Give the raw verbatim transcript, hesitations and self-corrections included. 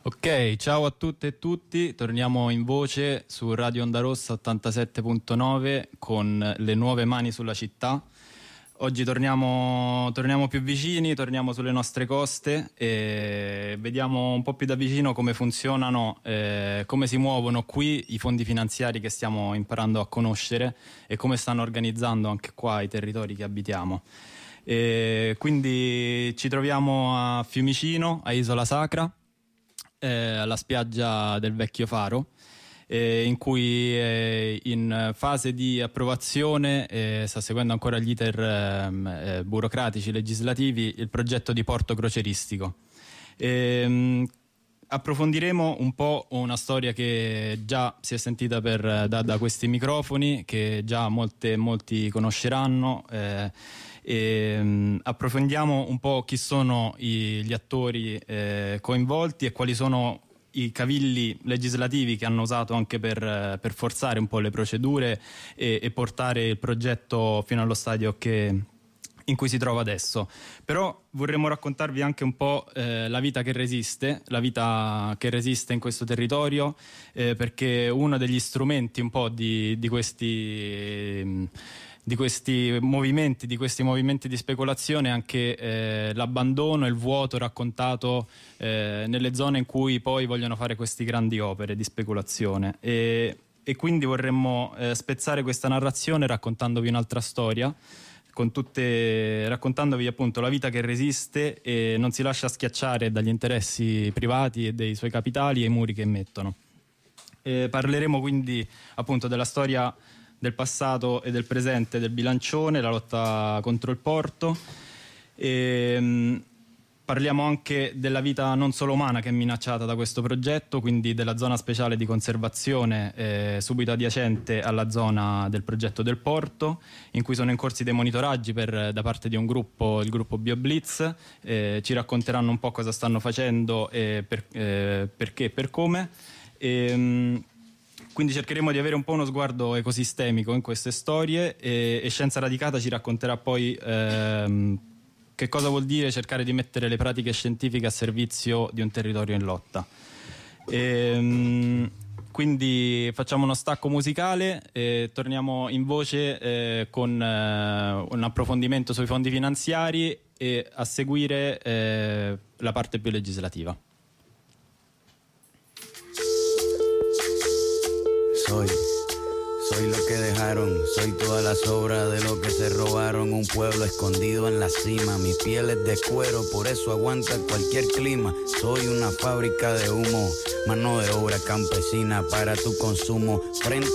Ok, ciao a tutte e tutti, torniamo in voce su Radio Onda Rossa ottantasette punto nove con Le nuove mani sulla città. Oggi torniamo, torniamo più vicini, torniamo sulle nostre coste e vediamo un po' più da vicino come funzionano, eh, come si muovono qui i fondi finanziari che stiamo imparando a conoscere e come stanno organizzando anche qua i territori che abitiamo. E quindi ci troviamo a Fiumicino, a Isola Sacra, eh, alla spiaggia del Vecchio Faro, eh, in cui è in fase di approvazione, eh, sta seguendo ancora gli iter eh, burocratici legislativi, il progetto di porto croceristico. E, approfondiremo un po' una storia che già si è sentita per, da, da questi microfoni, che già molte, molti conosceranno. Eh, E, um, approfondiamo un po' chi sono i, gli attori eh, coinvolti e quali sono i cavilli legislativi che hanno usato anche per, per forzare un po' le procedure e, e portare il progetto fino allo stadio che, in cui si trova adesso. Però vorremmo raccontarvi anche un po' eh, la vita che resiste, la vita che resiste in questo territorio, eh, perché uno degli strumenti un po' di, di questi... di questi movimenti, di questi movimenti di speculazione, anche eh, l'abbandono e il vuoto raccontato eh, nelle zone in cui poi vogliono fare queste grandi opere di speculazione. E, e quindi vorremmo eh, spezzare questa narrazione raccontandovi un'altra storia, con tutte, raccontandovi appunto la vita che resiste e non si lascia schiacciare dagli interessi privati e dei suoi capitali e i muri che mettono. E parleremo quindi appunto della storia del passato e del presente del bilancione, la lotta contro il porto, e mh, parliamo anche della vita non solo umana che è minacciata da questo progetto, quindi della zona speciale di conservazione eh, subito adiacente alla zona del progetto del porto, in cui sono in corsi dei monitoraggi per, da parte di un gruppo, il gruppo BioBlitz. Eh, ci racconteranno un po' cosa stanno facendo e per, eh, perché e per come. E, mh, Quindi cercheremo di avere un po' uno sguardo ecosistemico in queste storie e, e Scienza Radicata ci racconterà poi ehm, che cosa vuol dire cercare di mettere le pratiche scientifiche a servizio di un territorio in lotta. E, quindi facciamo uno stacco musicale e torniamo in voce eh, con eh, un approfondimento sui fondi finanziari e a seguire eh, la parte più legislativa. Soy, soy lo que dejaron, soy toda la sobra de lo que se robaron. Un pueblo escondido en la cima, mi piel es de cuero, por eso aguanta cualquier clima. Soy una fábrica de humo, mano de obra campesina para tu consumo. Frente